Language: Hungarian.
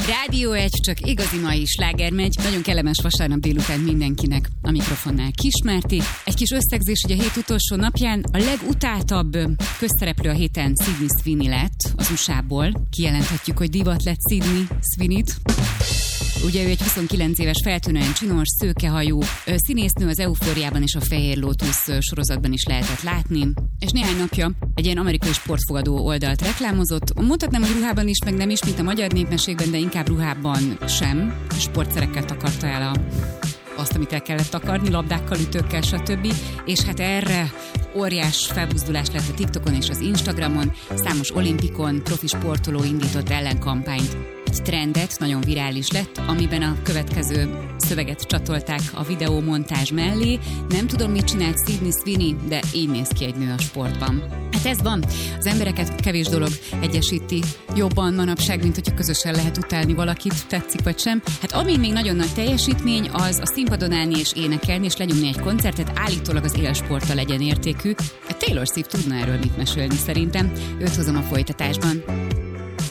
Rádió 1, csak igazi mai sláger megy. Nagyon kellemes vasárnap délután mindenkinek a mikrofonnál Kismárti. Egy kis összegzés, hogy a hét utolsó napján a legutáltabb közszereplő a héten Sydney Sweeney lett az USA-ból. Kijelenthetjük, hogy divat lett Sydney Sweeney-t. Ugye ő egy 29 éves, feltűnően csinos, szőkehajú színésznő, az Eufóriában és a Fehér Lótusz sorozatban is lehetett látni, és néhány napja egy ilyen amerikai sportfogadó oldalt reklámozott. Mondhatnám, hogy ruhában is, meg nem is, mint a magyar népmeségben, de inkább ruhában sem. Sportszerekkel takarta el azt, amit el kellett takarni, labdákkal, ütőkkel, stb. És hát erre óriás felbuzdulás lett a TikTokon és az Instagramon. Számos olimpikon, profi sportoló indított ellenkampányt. Egy trendet, nagyon virális lett, amiben a következő szöveget csatolták a videómontázs mellé. Nem tudom, mit csinált Sydney Sweeney, de így néz ki egy nő a sportban. Hát ez van. Az embereket kevés dolog egyesíti jobban manapság, mint hogyha közösen lehet utálni valakit, tetszik vagy sem. Hát ami még nagyon nagy teljesítmény, az a színpadon állni és énekelni, és lenyomni egy koncertet, állítólag az élsporta legyen értékű. A Taylor Swift tudna erről mit mesélni szerintem. Őt hozom a folytatásban.